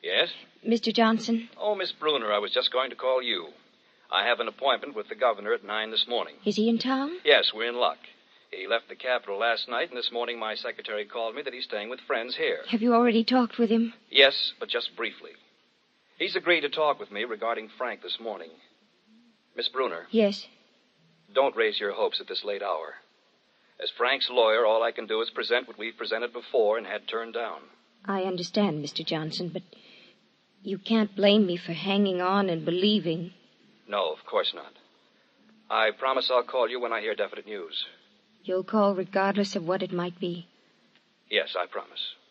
Yes? Mr. Johnson? Oh, Miss Bruner, I was just going to call you. I have an appointment with the governor at 9 this morning. Is he in town? Yes, we're in luck. He left the capital last night, and this morning my secretary called me that he's staying with friends here. Have you already talked with him? Yes, but just briefly. He's agreed to talk with me regarding Frank this morning. Miss Bruner. Yes. Don't raise your hopes at this late hour. As Frank's lawyer, all I can do is present what we've presented before and had turned down. I understand, Mr. Johnson, but you can't blame me for hanging on and believing. No, of course not. I promise I'll call you when I hear definite news. You'll call regardless of what it might be? Yes, I promise.